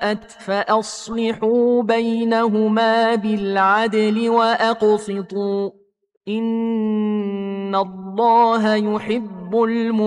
أساءت فأصلحوا بينهما بالعدل وأقسطوا إن الله يحب المقسطين.